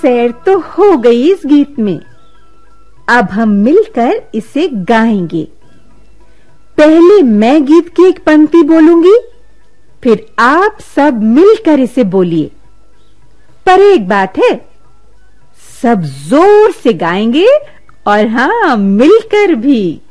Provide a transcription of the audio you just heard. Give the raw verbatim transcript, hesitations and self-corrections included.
सैर तो हो गई इस गीत में। अब हम मिलकर इसे गाएंगे। पहले मैं गीत की एक पंक्ति बोलूंगी, फिर आप सब मिलकर इसे बोलिए। पर एक बात है, सब जोर से गाएंगे और हां, मिलकर भी।